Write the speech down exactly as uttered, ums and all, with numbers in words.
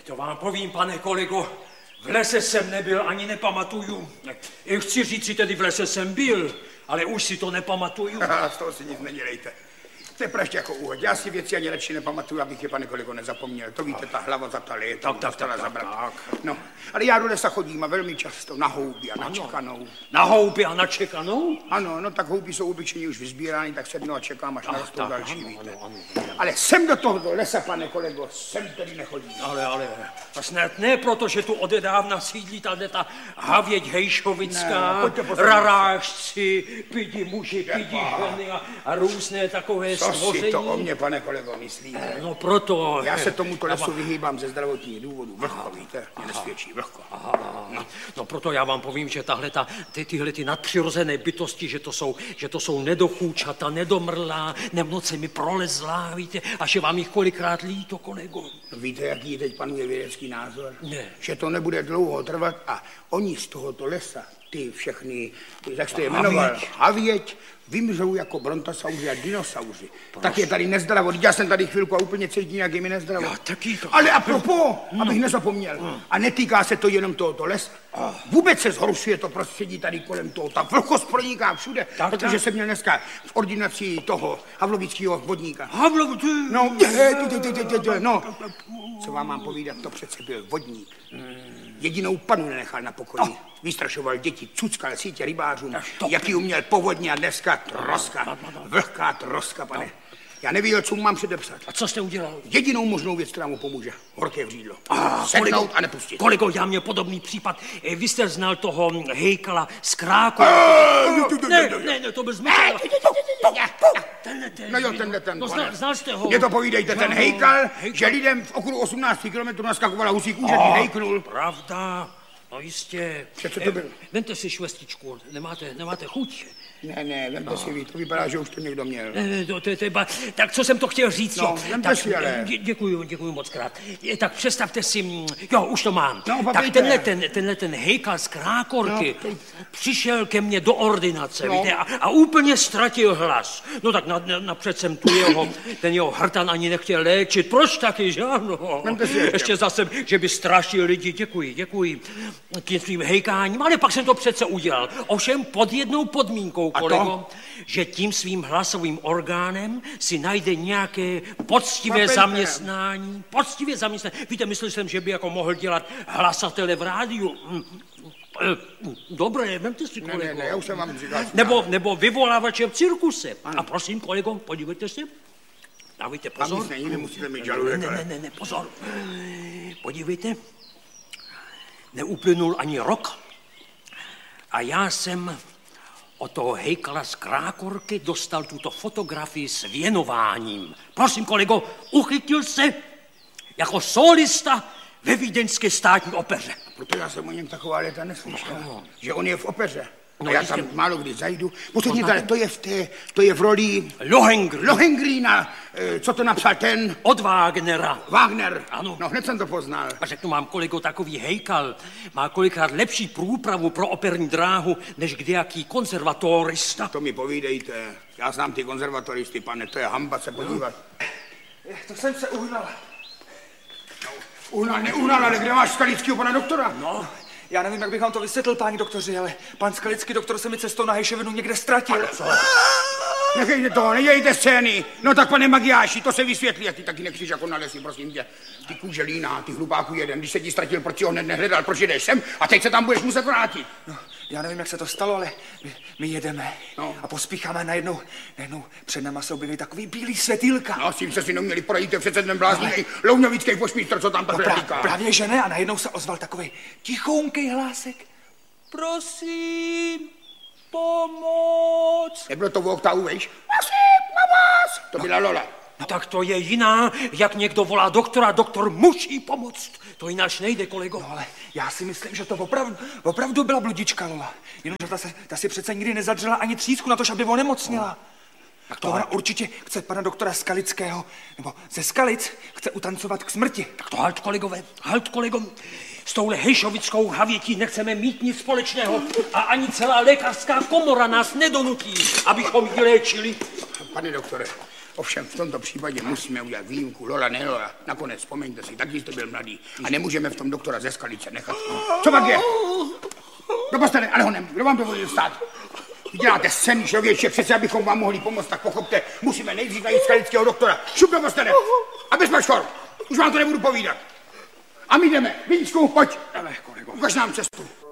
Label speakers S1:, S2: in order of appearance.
S1: To vám povím, pane kolego, v lese jsem nebyl, ani nepamatuju. Chci říct si tedy, v lese jsem byl, ale už si to nepamatuju.
S2: Aha, z toho si nic nedělejte. To je praště jako úhod. Já si věci ani radši nepamatuju, abych je, pane kolego, nezapomněl. To víte, ta hlava za ta léta.
S1: Tak, tak, tak, tak, tak.
S2: No, ale já do lesa chodím a velmi často na houby a na čekanou.
S1: Na houby a na čekanou?
S2: Ano, no tak houby jsou obyčejně už vyzbírány, tak sednu a čekám, až narostou další,
S1: ano,
S2: víte.
S1: ano, ano.
S2: Ale sem do tohoto lesa, pane kolego, sem tedy nechodím.
S1: Ale, ale, a snad ne, protože tu odedávna sídlí tady ta havěť hejšovická,
S2: ne,
S1: rarážci, pidi muži, pidi ženy a, a různé takové
S2: Co
S1: stvoření.
S2: si to o mě, pane kolego, myslíte?
S1: No proto...
S2: Já se tomuto lesu vyhýbám ze zdravotních důvodů. Vlhko, víte, mě nesvědčí, vlhko.
S1: Aha, no. no proto já vám povím, že tahle ta, ty, tyhle ty nadpřirozené bytosti, že to jsou, že to jsou nedochůčata, nedomrlá, nemnoce mi prolezlá, víte, a že vám jich kolikrát líto, kolego.
S2: Víte, jaký teď panuje vědecký názor?
S1: Ne.
S2: Že to nebude dlouho trvat a oni z tohoto lesa, ty všechny, ty, jak jste je jmenoval, havěť, vymřou jako brontosauři a dinosauři. Prost. Tak je tady nezdravo. Já jsem tady chvilku a úplně cítím, jak je mi nezdravo.
S1: Já taky to.
S2: Ale apropos, no. abych nezapomněl, no. a netýká se to jenom tohoto lesa. Oh. Vůbec se zhoršuje to prostředí tady kolem toho. Ta vlhkost proniká všude, tak, protože tak. jsem měl dneska v ordinaci toho havlovického vodníka.
S1: Havlovický?
S2: No, no, co vám mám povídat, to přece byl vodník. Jedinou panu nenechal na pokoji. Oh. Vystrašoval děti, cuckal sítě rybářům, jaký uměl povodně a dneska troska, vlhká troska, pane. Já nevěděl, co mu mám předepsat.
S1: A co jste udělal?
S2: Jedinou možnou věc, která mu pomůže. Horké vřídlo. Ah, sednout kolego, a nepustit.
S1: Kolego, já měl podobný případ. Vy jste znal toho hejkala z Kráku. Ne, ne, ne, to byl zmysl. Tenhle ten.
S2: No jo, tenhle ten.
S1: No, znal, znal jste ho.
S2: Mě to povídejte, ten hejkal, že lidem v okruhu osmnácti kilometrů naskakovala husí kůže, oh, hejknul.
S1: Pravda, no jistě.
S2: Co to bylo?
S1: Vemte si švestičku, nemáte, nemáte chuť.
S2: Ne, ne, vemte no. si vy, to vypadá, že už to někdo měl.
S1: Ne, to, to, to, tak co jsem to chtěl říct,
S2: no,
S1: jo? Tak,
S2: si, ale.
S1: Dě, děkuju, děkuju moc krát. Tak představte si, jo, už to mám.
S2: No,
S1: tak tenhle ten, tenhle ten hejkal z Krákorky no, přišel ke mně do ordinace, no. víte, a, a úplně ztratil hlas. No tak napřed jsem tu jeho, ten jeho hrtan ani nechtěl léčit. Proč taky, že ano? Ještě zase, že by strašil lidi. Děkuji, děkuji tím svým hejkáním, ale pak jsem to přece udělal. Ovšem pod jednou podmínkou, kolego, že tím svým hlasovým orgánem si najde nějaké poctivé Papejte. zaměstnání. Poctivé zaměstnání. Víte, myslel jsem, že by jako mohl dělat hlasatele v rádiu. Dobré, vemte si, kolego.
S2: Ne, ne, ne, já už jsem vám říkal.
S1: Nebo, nebo vyvolávače v cirkuse. Ano. A prosím, kolego, podívejte se. Dávejte pozor.
S2: Tam nic nemusíte mít žaludek.
S1: Ne, ne, ne, ne, pozor. Podívejte. Neuplynul ani rok. A já jsem od toho hejkala z Krákorky dostal tuto fotografii s věnováním. Prosím, kolego, uchytil se jako solista ve vídeňské státní opeře.
S2: Proto já jsem o něm taková léta neslyšel, no. že on je v opeře. No, a já tam málo kdy zajdu. Posledně tady, to je v té, to je v roli...
S1: Lohengrin.
S2: Lohengrína. E, co to napsal ten?
S1: Od Wagnera.
S2: Wagner.
S1: Ano.
S2: No, hned jsem to poznal.
S1: A řeknu vám, kolego, takový hejkal má kolikrát lepší průpravu pro operní dráhu, než kdejaký konzervatorista.
S2: To mi povídejte. Já znám ty konzervatoristy, pane, to je hamba se podívat.
S3: No. To jsem se uhnal.
S2: No, uhnal, neuhnal, ale kde máš Skalického pana doktora?
S3: No. Já nevím, jak bych vám to vysvětlil, páni doktoři, ale pan Skalický doktor se mi cestou na Hejšovinu někde ztratil.
S2: Nechejte toho, nedějte scény. No tak, pane Magiáši, to se vysvětlí, a ty taky nechceš jako na lesy, prosím tě. Ty kůželína, ty hlupáku jeden, když se ti ztratil, proč si ho hned nehledal, proč jdeš sem a teď se tam budeš muset vrátit.
S3: No, já nevím, jak se to stalo, ale my, my jedeme
S2: no.
S3: a pospícháme najednou, najednou před náma se objevily takový bílý světýlka.
S2: No, s tím se si neměli porajit, to je přece ten blázný louňovický pošmístr, co tam tak
S3: no, pra, právě že ne, a najednou se ozval takový tichounkej hlásek. Prosím, pomoc.
S2: Nebylo to v oktavu, vejš? Prosím, pomoc. To byla Lola.
S1: No tak to je jiná, jak někdo volá doktora, doktor musí pomoct. To jináč nejde, kolego.
S3: No ale já si myslím, že to opravdu, opravdu byla bludička Lola. Jenomže ta, se, ta si přece nikdy nezadřela ani třísku na to, aby onemocněla. No. Tak to ona určitě chce pana doktora Skalického, nebo ze Skalic chce utancovat k smrti.
S1: Tak to halt, kolegové, halt, kolego. S touhle hejšovickou havětí nechceme mít nic společného a ani celá lékařská komora nás nedonutí, abychom ji léčili.
S2: Pane doktore, Ovšem v tomto případě musíme udělat výjimku. Lola, ne Lola. Nakonec, vzpomeňte si, taky jste byl mladý. A nemůžeme v tom doktora ze Skalice nechat. Co pak je? Do postele, ale honem, kdo vám dovolil stát? Vy děláte scény, člověče, přece abychom vám mohli pomoct, tak pochopte, musíme nejdřív najít skalického doktora. Šup do postele a bez maškor. Už vám to nebudu povídat. A my jdeme. Víčku, pojď. Ukaž nám cestu.